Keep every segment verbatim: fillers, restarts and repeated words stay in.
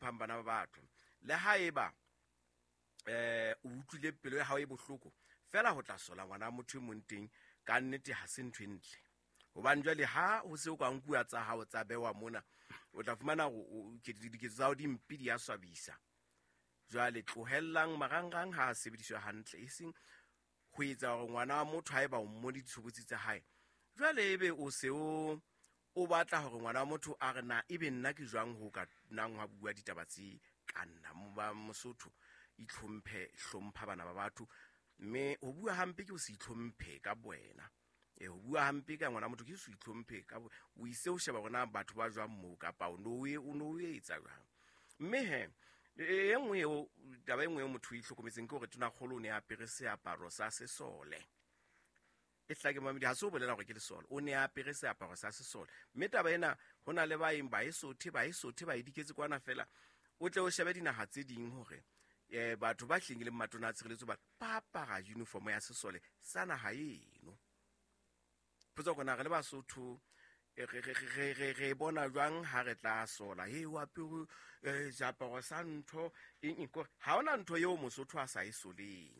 hlomphang bana ba batho le haeba eh o utlwile pelo ya hao e bohloko fela ho tla sola ngwana motho mo nteng ka nnete ha se ntwe ntle hobane jwale ha ho se o ka nkuwa tsa hao tsa bewa mona o tla fumana o diketso tsa ho di mpidi ya swabisa jwale tlohellang marangrang ha a sebediswa hantle e seng ho etsa hore ngwana wa motho haeba o mmodi ditshobotsi tsa hae jwale ebe o se o o batla hore ngwana wa motho a re na ebe nna ke jwang ho ka nang ha bua ditaba tse ka nna ba Mosotho itlhomphe hlompha bana ba batho mme ho bua hampe ke o se itlhomphe ka boena e ho bua hampe ka ngwana motho ke se itlhomphe ka o ise o sheba bona batho ba jwang mo ka pa o no e o no etsa jwang mme he e nngwe o taba e nngwe o motho o ihlokometseng ke hore tona kgolo o ne a apere seaparo sa sesole e hlake mamedi ha se o bolela gore ke lesole o ne a apere seaparo sa sesole mme taba ena hona le baeng ba esothe ba esothe ba ediketse kwana fela o tle o shebe dinaga tse ding hore eh batho ba hlengile matona a tshireletso ba apara uniform ya sesole sa naga eno potso gona re le Basotho re bona jwang ha re tla sola he o apere eh seaparo sa ntho eng go ha ona ntho eo Mosotho a sa isoleng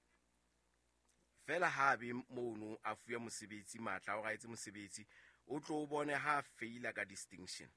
fela ha be mono a fuya mosebetsi matla o gaetse mosebetsi o tlo o bone ha faila ka distinction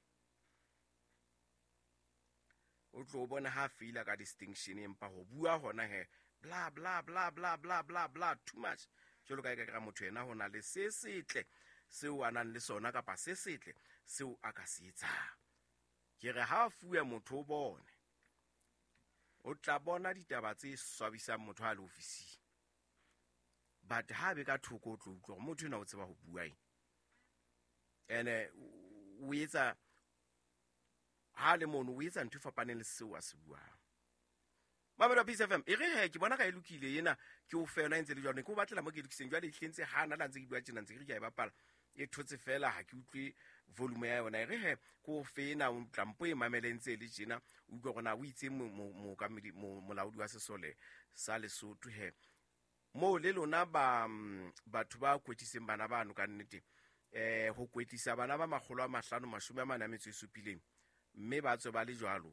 o tlo o bone ha faila ka distinction empa ho bua hona he bla bla bla bla bla bla bla too much jolo ka ka motho ena hona le se setle seo a nang le sona kapa se setle seo a ka se etsa ke re ha fuya motho o bone o tla bona ditaba tse swabisang motho a le ofisi but ha be ka thoko o tlo utlwa motho ena o tseba ho bua eng ene o etsa ha le mono o etsa ntho fapaneng le seo a se buang Mamela Peace F M e re he ke bona ka e lokile ena ke o fela ntse le jwane ke o batlela mo ke lokiseng jwa le hlentse hana la ntse ke bua tjena ntse ke ke a e bapala e thotse fela ha ke utlwe volume ya yona e re he ko fena o tlampo e mamelentse le tjena o utlwa gona o itse mo ka molaodi wa sesole sa Lesotho he mo le lona ba batho ba kwetiseng bana bano ka nnete eh ho kwetisa bana ba magolo a mahlano mashome a mane a metso e supileng mme ba tswe ba le jwalo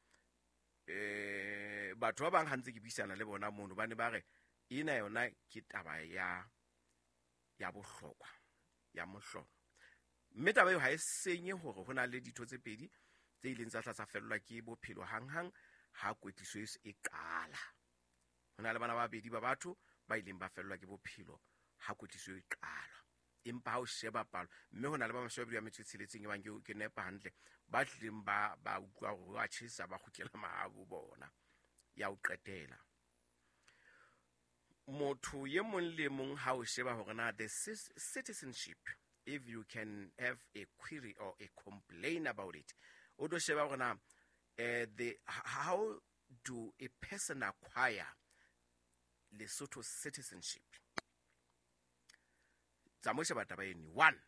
eh batho ba bang hantse ke buisana le bona mono bane ba re ina yona ke taba ya ya bohlokwa ya mohlolo mme taba eo ha e senye hore hona le ditho tse pedi tse ileng tsa tla fellwa ke bophelo hanghang ha kwetliso e qala hona le bana ba bedi ba batho ba ileng ba fellwa ke bophelo ha kwetliso e qala empa ha o sheba palo mme hona le ba mashobedi ya metso tsheletseng e bang ke nepa hantle ba tleng ba ba utlwa go wa tshisa ba khutlela mahabo bona ya o qetela motho ye mong le mong ha o sheba hore na the citizenship if you can have a query or a complaint about it o do sheba hore na uh, the how do a person acquire Lesotho citizenship tsamosha bataba eni one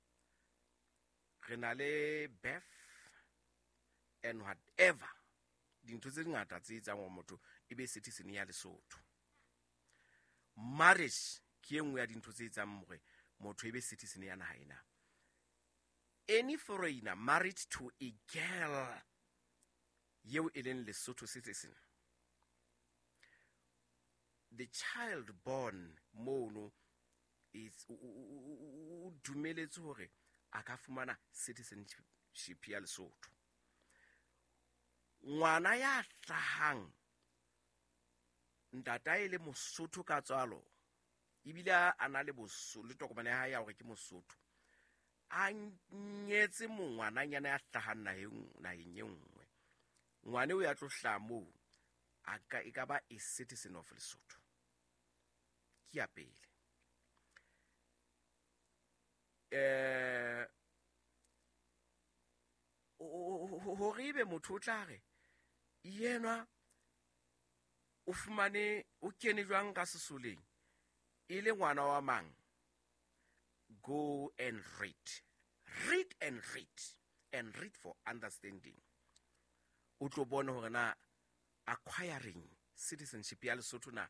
re na le birth and whatever dintho tse ngata tse etsang wa motho e be citizen ya Lesotho marriage ke engwe ya dintho tse etsang more motho e be citizen ya naha ena any foreigner married to a girl yeo e leng Lesotho citizen the child born mono is dumeletse hore a ka fumana citizenship ya Lesotho ngwana ya hlahang ntata ile Mosotho ka tswalo ibile ana le boso le tokomane ya ya hore ke Mosotho a nyetse mongwana nyana ya hlahang na heng na yenngwe ngwane o ya tlo hlamo a ka e ka ba a citizen of Lesotho ki ya pele eh o ribe motho tla re yena o fumane o kene jwang ka sesoleng ile ngwana wa mang go and read read and read and read for understanding o tlo bona hore na acquiring citizenship ya Lesotho na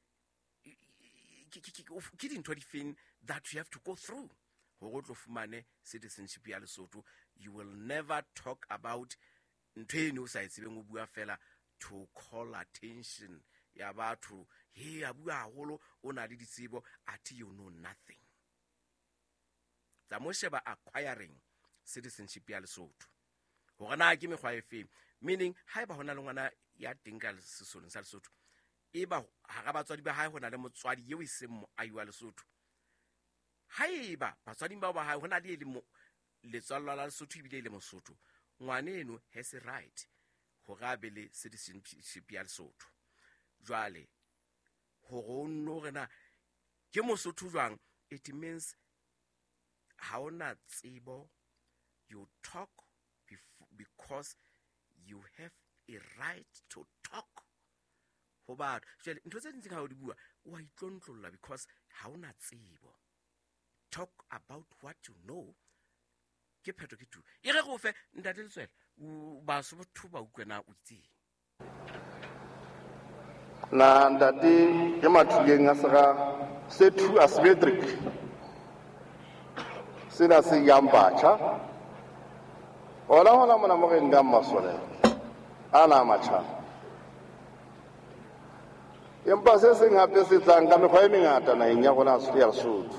ke dintho di feng that you have to go through hore o tlo fumane citizenship ya Lesotho. You will never talk about ntho eno o sa e tsebeng o bua fela to call attention ya batho, he a bua haholo, o na le ditsebo ati you know nothing. Tsa mo sheba acquiring citizenship ya Lesotho hore na ke mekgwa e feng, meaning ha eba hona le ngwana ya teng ka sesolong sa Lesotho, eba ha ga batswadi ba hae hona le motswadi eo e seng moahi wa Lesotho, ha eba batswadi ba ba hae hona le le mo letswalo la Lesotho ebile le Mosotho, ngwane eno has a right hore a be le citizenship ya Lesotho. Jwale hore o nno rena ke Mosotho jwang, it means ha ona tsebo, you talk because you have a right to talk. Hoba jwale ntho tse ntse ka ho di bua wa itlontlolla because ha ona tsebo. Talk about what you know. Ke phetho ke tu e re go fe ntate Letswele ba so botho ba utlwena o tsi na ntate ke mathuleng a sega se two asymmetric sena se yang batjha ona hona mona mo re nga masole ana matjha empa se se ngape se tsang ka mekgwa e mengata na eng ya gona ya Lesotho.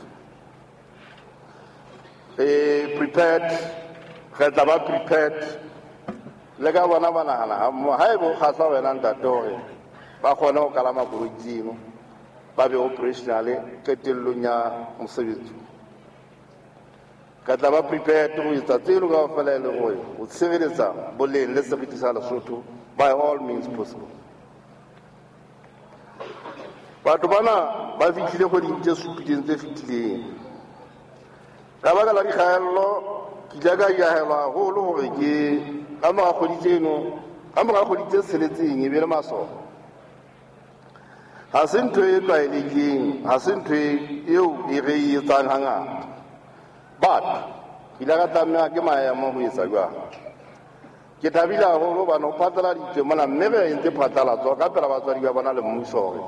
Eh, prepared, re tla ba prepared le ka bona ba nagana ha e bo kgatla wena ntate hore ba kgone go kalama borotsino ba be operational qetellong ya mosebetsi. Ka tla ba prepared go etsa tselo ka fela e le gore o tshireletsa boleng le seriti sa Lesotho by all means possible. Batho bana ba fitlhile go dintse supileng tse fitlhileng ka baka la dikgaello ke jaaka ya hela holo hore ke ka mora kgoditse eno ka mora kgoditse seletseng e be le maso ha se ntho e tlwaelehileng, ha se ntho eo e re etsang hangata, but ke la ka tlameha ke maemo ho etsa jwang. Ke thabile haholo bana ho phatlaladitswe mona mme re entse phatlalatswa ka pela batswadi ba bona le mmuso hore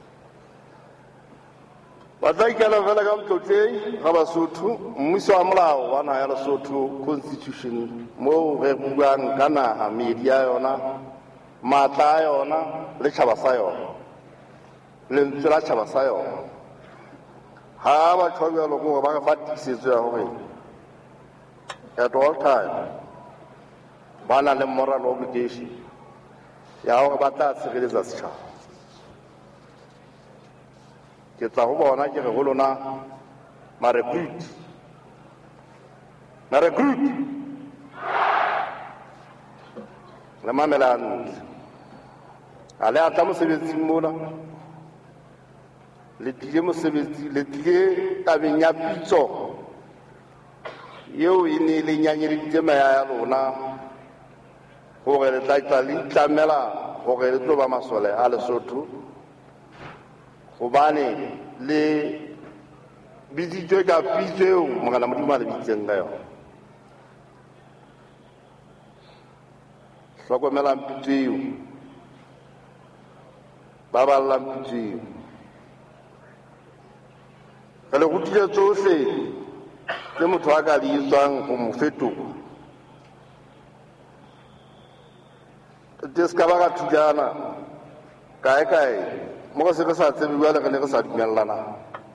ba tla ikela fela ka motlotlei ga Basotho, mmuso wa molao wa naha ya Lesotho, constitution, mo re buang ka naha, media ya yona, matla a yona le tjhaba sa yona, lentswe la tjhaba sa yona. Ha ba tshwabelo gore ba ka fa tiisetso ya hore at all time ba na le moral obligation ya hore ba tla tshireletsa setjhaba. Ke tla go bona ke re go lona ma-recruit ma-recruit le mamelang a le atla mosebetsing mona le tlile mosebetsi le tlile tabeng ya pitso eo e ne le nyanyeleditse maya ya lona gore le tla le itlamela gore le tlo ba masole a Lesotho gobane le biditswe ka pitso eo mogala Modimo a le bitseng ka yona. Hlokomelang pitso eo, ba ballang pitso eo. Re le rutile tsohle tse motho a ka di etswang go mo fetoga. Te se ka ba ka thujana kae-kae mo go se re sa tsebe jwale re ne re sa dumellana.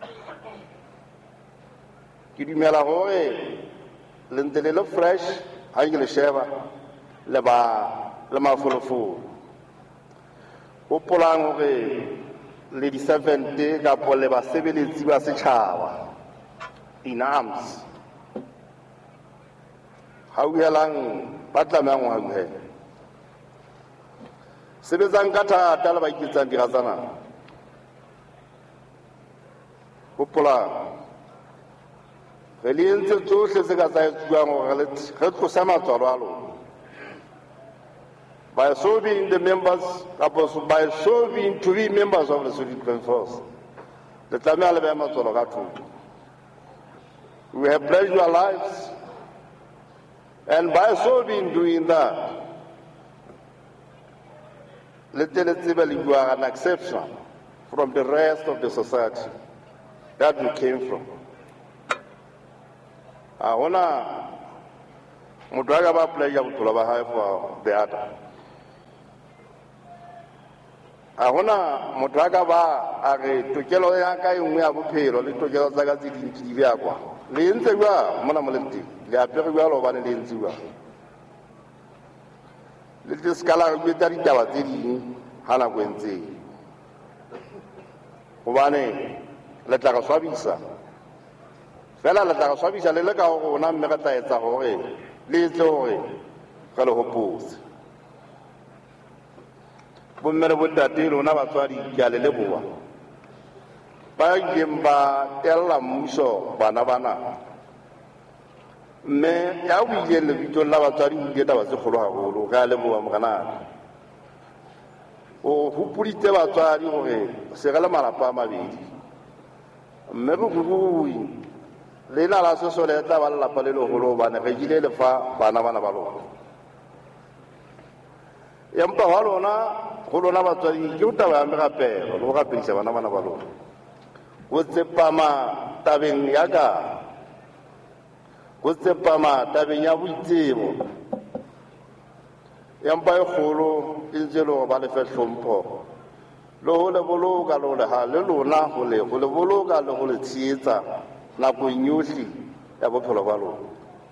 Ke dumela gore le ntse le le fresh ha ke le sheba le ba le mafolofolo. Hopolang gore le di-servant kapo le basebeletsi ba setjhaba in arms hauhelang ba tlamehang ho hauhela, sebetsang ka thata le ba iketsang diratsana. Hopolang re le entse tsohle tse ka tsa etsuwang gore re tlosa matswalo a lona. By so being the members, by so being to be members of the Lesotho Defence Force, the tlameha le beha matswalo ka thoko. We have pledged your lives, and by so being doing that, let you are an exception from the rest of the society that you came from. Ahona motho a ka ba apply-a bophelo ba hae for beata a gona motho a ka ba a re tokelo ya ka e nngwe ya bophelo le tokelo tsa ka tse dintsi di bea kwa le ntse jwa mona mo le teng le apere jwalo gobane le ntse jwa le tse ska la re tsa ditaba tse ding ga nako e ntse gobane le tla go swabisa fela le tla go swabisa le le ka go rona mme re tla etsa gore le etse gore ga le hopotse bomme le bontate lona batswadi ke a le leboa ba ileng ba tella mmuso bana bana mme ya o ile lebitsong la batswadi o ile taba tse kgolo haholo ga a leboa mokanaka o hopoditse batswadi gore se re le malapa a mabedi mme re rurui leina la seso le tla ba lelapa le legolo gobane re ile le fa bana bana ba lona empa wa lona go lona batswadi ke o taba ya megapelo le go gapedisa bana bana ba lona go tsepama tabeng ya ka go tsepama tabeng ya boitsebo empa e kgolo e ntse le gore ba lefe hlompho le go le boloka le go le ha le lona go le go le boloka le go le tsheetsa nakong yohle ya bophelo ba lona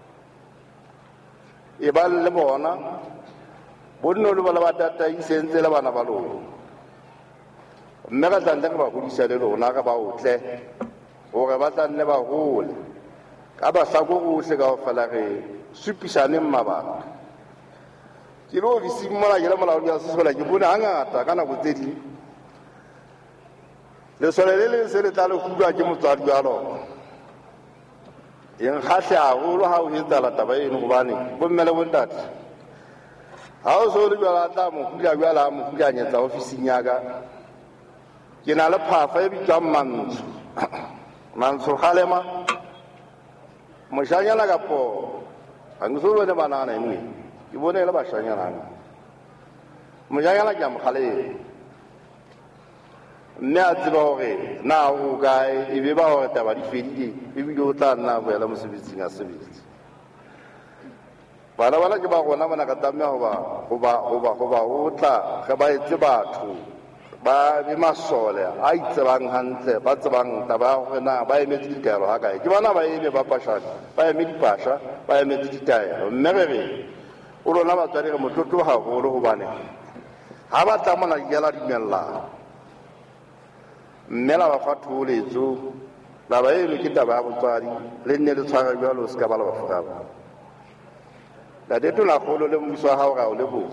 e ba le bona bonno le ba le ba tataisentse le bana ba lona mme ka tlantle ke ba godisa le lona ka ba otle gore ba tlanne ba gole ka ba hlako gohle ka go fela re supišaneng mabaka ke le ofising mola ke le molaodi wa sesola ke bone hangata ka nako tse ding lesole le leng se le tla le hulwa ke motswadi wa lona eng kgahle haholo ha o etsala taba eno gobane bomme le bontate ha o so le jwala tla mo hula jwala mo hulanyetsa ofising ya ka ke na le phafa e bitswang mantsho mantsho kgalema moshanyana kapo ga nke so bone banana mme ke bone le bashanyana moshanyana ke a mokgalema mme a tseba gore na o kae e be ba gore taba di fedile ebile o tla nna boela mosebetsing a sebetse bana bana ke ba gona bona ka tlameya goba o tla ge ba etse batho ba be masole a itsebang hantle ba tsebang taba ya gore na ba emetse ditaelo ga kae ke bona ba eme ba pashane ba eme dipasha ba emetse ditaelo mme re re o lona batswadi re motlotlo gagolo gobane ga ba tla mona diela dumellana mme la ba fa tholetso la ba eno ke taba ya botswadi le nne le tshwara jalo se ka ba le bafokaba la deto la kgolo le mmuso wa hao ga o le bo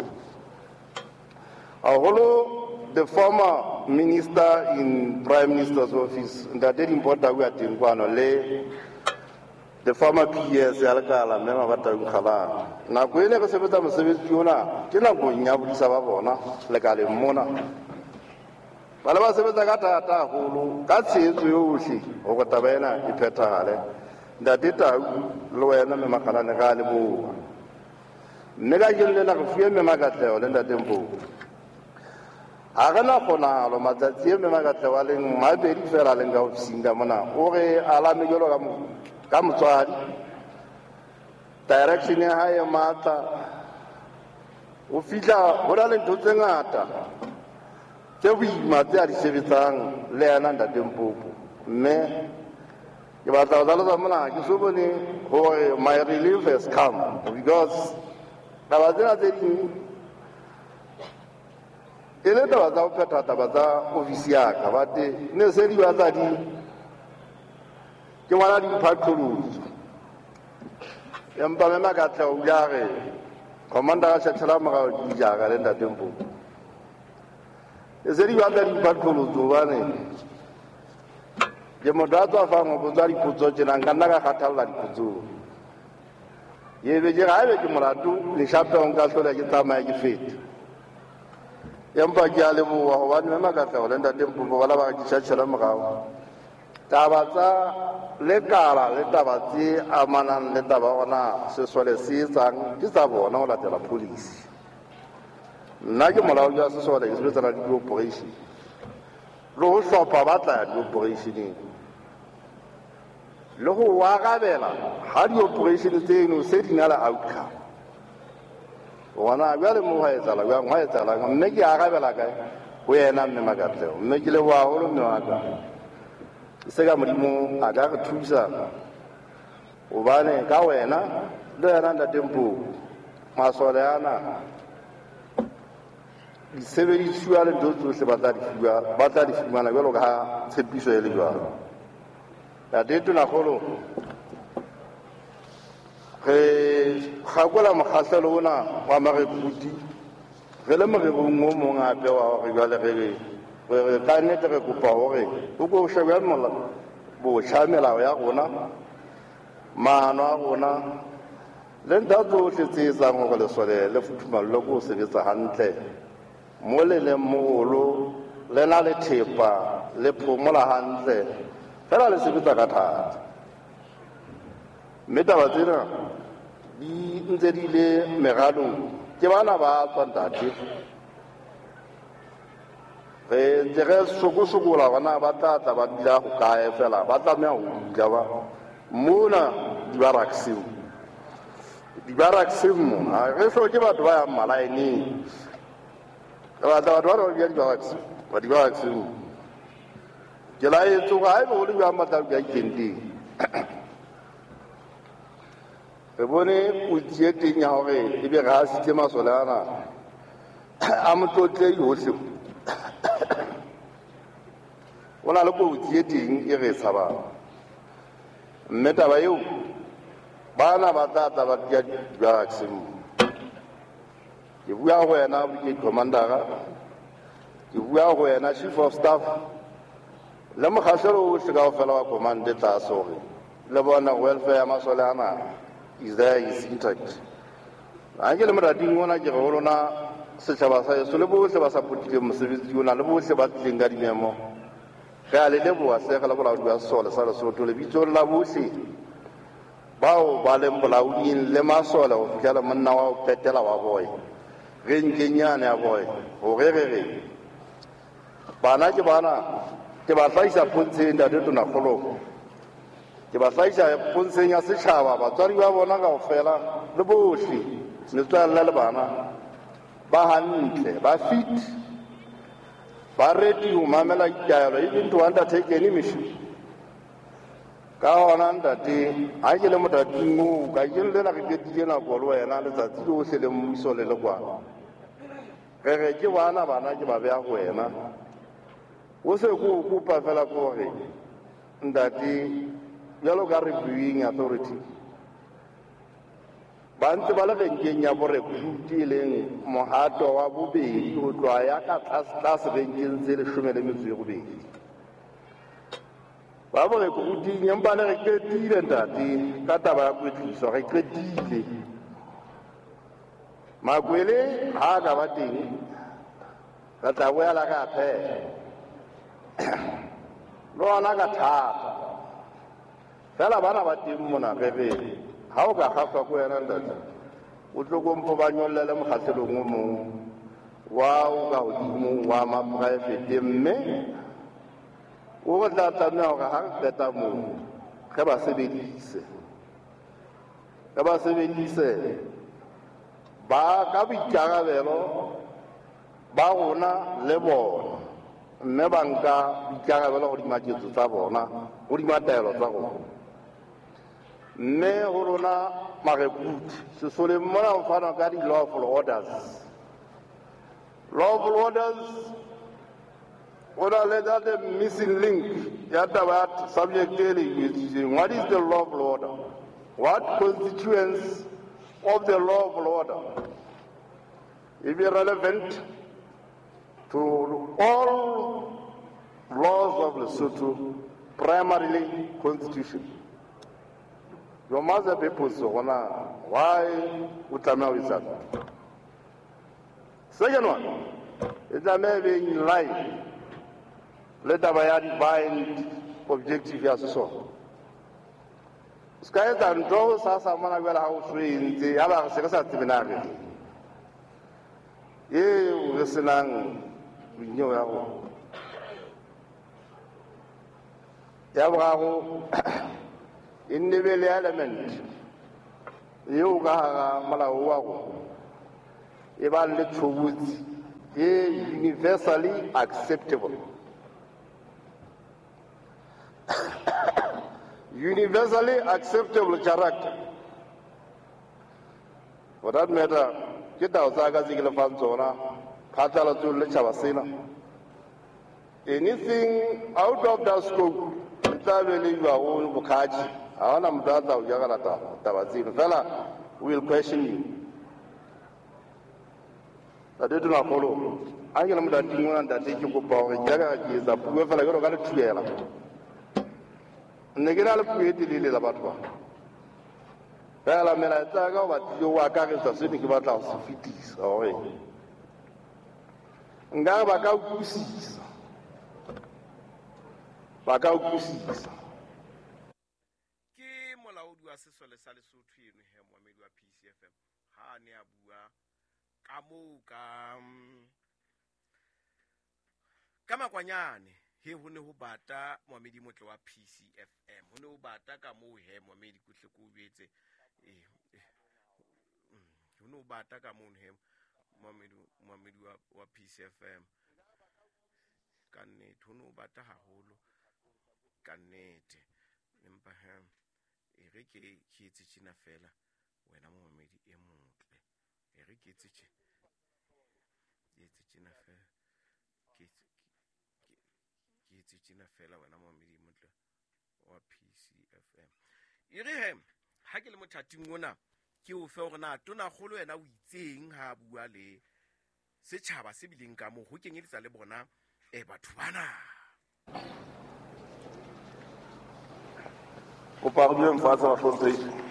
haholo the former minister in Prime Minister's office ntate Dimpota o ya teng kwano le the former P S ya lekala mme Mabata Nkgalana nako ene re sebetsa mosebetsi ona ke nakong ya bodisa ba bona lekaleng mona ba le ba sebetsa ka thata haholo ka tshehetso yohle go taba ena e phethagale ntate Tau le wena mme Makgalane ga le bo mme ka jelle na go fiye mme Makatlego le ntate Mpofu a gana kgonagalo matsatsi e mme Makatlego a leng mabedi fela leng ka ofising ka mona o re alame jalo ka motswadi direction ya hae matla o fitlha go na le ntho tse ngata tse boima tse a di sebetsang le yena ntate Mpofu mme ke batla go tlhalosa mona ke so bone gore my relief has come because taba tsena tse ding e le taba tsa go phetha taba tsa ofisi yaka bate ne se di batla di ke ngwana di mphatlholotso empa mme Makatlego o ja re commander ga shetshela morao di jaka le ntate Mpofu e se di batla di mphatlholotso bane ke motho a tswa fang go tswa dipotso tjena nka nna ka kgathalela dipotso ye be ke ga ebe ke molato leshapeng ka hlola ke tsamaya ke fete empa ke a leboga gobane mme Makatlego le ntate Mpofu ba la ba ke shetshela morao taba tsa lekala le taba tse amanang le taba gona sesole se etsang ke tsa bona go latela policy nna ke molaodi wa sesole ke sebetsana le di-operation le go hlopha ba tla ya di-operationeng le go wa gabela ga di-operation tseno se di na le outcome gona bjale mo ga etsala bjang ga etsala mme ke a gabela kae go yena mme Makatlego mme ke le boagolo mme wa ka se ka modimo a ka re thusa gobane ka wena le yena ntatempo masole ana disebedisuwa le ntho tsohle ba tla di fumana jwalo ka tshepiso e le jwalo ntate tonakgolo re gakola mokgahlelo ona wa marekruti re le morerong o mongwe gape wa gore jwale re ka nnete re kopa gore o ko shebja botšha melao ya rona maano a rona le nta tsohle tse etsang gore lesole le futhumallo ko o sebetsa gantle mo le leng mogolo le na le thepa le phomola gantle fela le sebetsa ka thata mme taba tsena di ntse di ile megalong ke bana ba tswa ntate re ntse re sokosokola gona ba tlatla ba dula go kae fela ba tlameya go dula ba mona dibarakeseng dibarakeseng mona re hloke batho ba yang malaeneng re batla batho ba re ba bia dibarakeseng ba dibarakeseng ke la e tsoga ga e be go le bjang batla bja ikenteng re bone kotsi e teng ya gore e be ga a sitse masole ana a motlotle yotlhe go na le kotsi e teng e re tshabang mme taba eo bana ba tlatla ba dia dibarakeseng ke bua go wena brigade commandera ke bua go wena chief of staff le mokgahlelo otlhe ka go fela wa commande tlase gore le bona welfare ya masole ana is there, is intact. I get a rating one, I get a Rolona, such as I so le ba sa potile mosebetsi ona le bohle ba tleng ka dimemo ga le le boa se ga la bola bua sola sa so to le bitso la bohle bao ba le bolauding le masola o fitla monna wa o petela wa boy re nkenyane ya boy o re re re bana ke bana ke ba tlaisa pontse nda de tona kgolo ke ba tlaisa pontse ya setšhaba batswadi ba bona ka ofela le bohle metswalle le bana ba hantle ba fit ba ready ho mamela itaelo even to undertake any mission ka ona ntate a ke le motati mo ka ke le la ke ke na go lo wena le tsatsi lo se le mmuso le le kwa re re ke bana bana ke ba bea go wena o se go kopa fela go re ntate jalo ka reviewing authority ba ntse ba le renkeng ya borekruti leng mohato wa bobedi go tloa ya ka tlase renkeng tse lesome le metso e robedi ba borekruti empa ne re qetile ntate ka taba ya kwetliso re qetile makwele ha ka ba teng ka tla boela ka phe lona ka thata fela bana ba teng mona re re ha o ka gafa go yena ntate o tlo go mpo ba nyollele mokgatlhelong o mongwe wa o ka godimo wa maporaefete mme o go tla tlameya gore ga re feta moo ge ba sebedise ge ba sebedise ba ka boikarabelo ba rona le bona mme ba nka boikarabelo godima ketso tsa bona godima taelo tsa rona mme go rona marekruti sesole mona o fana ka di-lawful orders lawful orders go na le that the missing link ya taba ya subject e le using what is the lawful order, what constituents of the lawful order will be relevant to all laws of Lesotho, primarily constitution. You must have people so why utama with that. Second one, it may be in line. Let us have divine objective as so. Sky and draw Sasa Managala House in the other Secretary Seminary. Ye Resenang, we know how. e nne be le element yeo ka hara molao wa go e ba le tshobotsi e universally acceptable. Universally acceptable character. For that matter, get out Zaga Zigla Fanzona, Patala le Chavasina. Anything out of that scope, you your own Bukaji, Anam Data of Yagarata, Tavazin Vela will question you. I do not follow. I am that demon that take you power, Jaga is a poor fellow got a trailer. Negira created Lily Labatwa. Well, I mean, I talk about you are going to sit about house fifties or Ngaba Gausis. Bagau Gausis. Ki Molaudu assessor le Salisu to him, Wamedua P C F M, Hania Bua, Kamu Kam Kamakwanyani. He who know bata Mohamedi Motwa P C F M, who know bata Kamu hem Mohamedi Kutluku, who know bata Kamun him, Mohamedi wa P C F M. Canet, who know bata Haholo, Canet, Impahem, Erike Kitsichina fella, when I'm Mohamedi Emuntle, Erike Tich, Yetichina fella. China fella when I'm on Mudla or P C F M. Irihem, Hagel Mutatimona, Kiu Forna, Tuna Holo and a wheating Habuale, Sechaba sibling Gamu, hooking it a lebona, Ebatwana. Au pardon, face à la